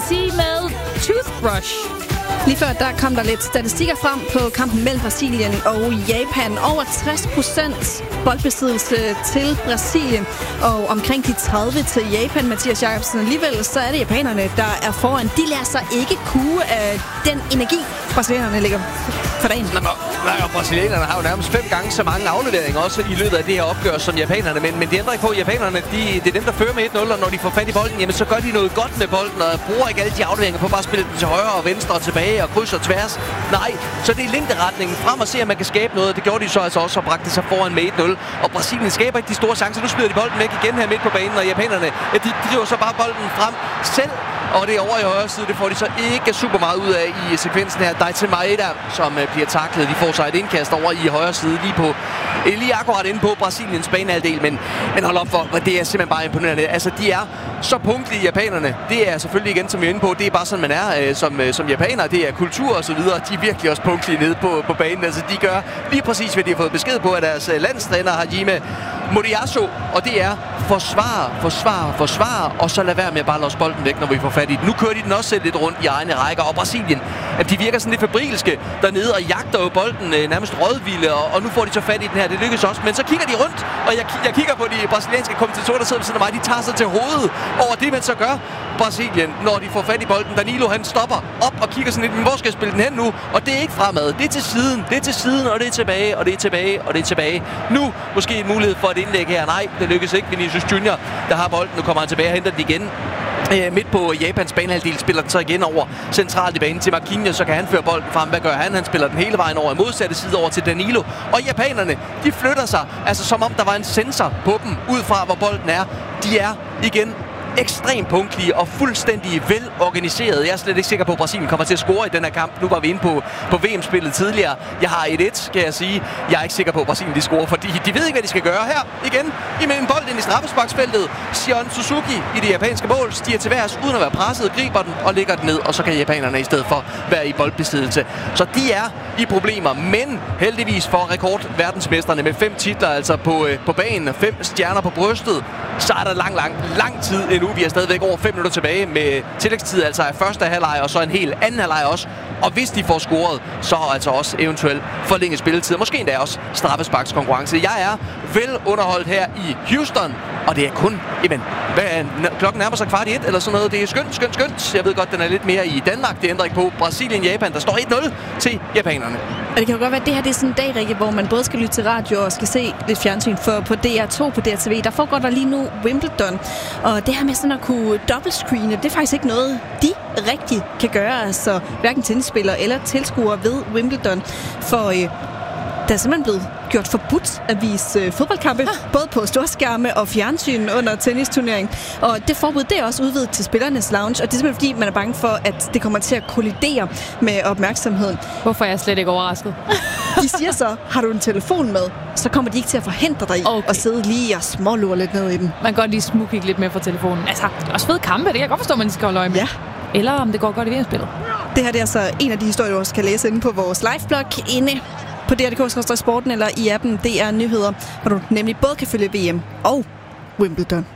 sige med toothbrush. Lige før der kom der lidt statistikker frem på kampen mellem Brasilien og Japan. Over 60% boldbesiddelse til Brasilien, og omkring de 30 til Japan, Mathias Jacobsen. Alligevel så er det japanerne, der er foran. De lader sig ikke kue af den energi, brasilianerne ligger for dagen. Nej, og brasilianerne har jo nærmest 5 gange så mange afleveringer også i løbet af det her opgør som japanerne. Men det ændrer ikke på, at japanerne det er dem, der fører med 1-0, og når de får fat i bolden, jamen, så gør de noget godt med bolden, og bruger ikke alle de afleveringer på bare at spille den til højre og venstre og tilbage og kryds og tværs. Nej, så det er længderetningen frem og se, at man kan skabe noget. Det gjorde de så altså også og bragte sig foran med 1-0. Og Brasilien skaber ikke de store chancer. Nu smider de bolden væk igen her midt på banen, og japanerne, ja, de driver så bare bolden frem selv. Og det er over i højre side, det får de så ikke super meget ud af i sekvensen her. Daichi Maeda, som bliver taklet. De får sig et indkast over i højre side, lige akkurat inde på Brasiliens banehalvdel. Men hold op for, det er simpelthen bare imponerende. Altså, de er så punktlige, japanerne. Det er selvfølgelig igen, som vi er inde på, det er bare sådan, man er som japaner. Det er kultur og så videre. De er virkelig også punktlige nede på banen. Altså, de gør lige præcis, hvad de har fået besked på af deres landstræner Hajime Moriyasu. Og det er forsvar, og så lad være med at bare låse bolden væk, når vi får fat i den. Nu kører de den også selv lidt rundt i egne rækker, og Brasilien, at de virker sådan lidt febrilske dernede og jagter jo bolden nærmest rådvilde, og nu får de så fat i den her. Det lykkes også, men så kigger de rundt, og jeg kigger på de brasilianske kommentatorer, der sidder ved siden af mig. De tager sig til hovedet over det, man så gør. Brasilien, når de får fat i bolden. Danilo, han stopper op og kigger sådan lidt, men hvor skal jeg spille den hen nu? Og det er ikke fremad, det er til siden, og det er tilbage, og det er tilbage, og det er tilbage. Nu måske en mulighed for et indlæg her. Nej, det lykkes ikke. Vinicius Junior, der har bolden, nu kommer han tilbage og henter den igen. Midt på Japans banehalvdel spiller den så igen over centralt i banen til Marquinhos, så kan han føre bolden frem. Hvad gør han? Han spiller den hele vejen over i modsatte side over til Danilo. Og japanerne, de flytter sig, altså som om der var en sensor på dem, ud fra hvor bolden er. De er igen ekstremt punktlige og fuldstændig velorganiseret. Jeg er slet ikke sikker på, at Brasilien kommer til at score i den her kamp. Nu var vi inde på VM-spillet tidligere. Jeg har 1-1, kan jeg sige. Jeg er ikke sikker på, at Brasilien de scorer, fordi de ved ikke, hvad de skal gøre her. Igen, imellem bolden ind i straffesparksfeltet. Shion Suzuki i det japanske mål stiger til værs, uden at være presset, griber den og lægger den ned, og så kan japanerne i stedet for være i boldbesiddelse. Så de er i problemer, men heldigvis for rekordverdensmesterne med 5 titler, altså på banen, 5 stjerner på brystet, så er der lang tid endnu. Vi er stadigvæk over 5 minutter tilbage med tillægstid, altså af første halvleg og så en hel anden halvleg også. Og hvis de får scoret, så altså også eventuelt forlænget spilletid. Måske endda også straffesparkskonkurrence. Jeg er vel underholdt her i Houston, og det er kun, klokken nærmer sig 12:15 eller sådan noget. Det er skønt. Jeg ved godt, den er lidt mere i Danmark. Det ændrer ikke på Brasilien-Japan. Der står 1-0 til japanerne. Og det kan jo godt være, at det her det er sådan en dag, Rikke, hvor man både skal lytte til radio og skal se lidt fjernsyn. For på DR2, på DRTV, der foregår der lige nu Wimbledon. Og det her med sådan at kunne dobbeltscreene, det er faktisk ikke noget, de rigtig kan gøre. Altså hverken tennisspillere eller tilskuere ved Wimbledon. For der er simpelthen blevet gjort forbudt at vise fodboldkampe, både på storskærme og fjernsyn under tennisturnering. Og det forbud, det er også udvidet til spillernes lounge, og det er simpelthen fordi, man er bange for, at det kommer til at kollidere med opmærksomheden. Hvorfor er jeg slet ikke overrasket? De siger så, har du en telefon med, så kommer de ikke til at forhindre dig i at sidde lige og smålure lidt ned i den. Man kan godt lige smugkigge lidt med fra telefonen. Altså, også fede kampe, det kan jeg godt forstå, at man skal holde øje med. Ja. Eller om det går godt i VM-spillet. Det her det er altså en af de historier, du også kan læse inde på vores liveblog inde på DR.dk/sporten eller i appen DR Nyheder, hvor du nemlig både kan følge VM og Wimbledon.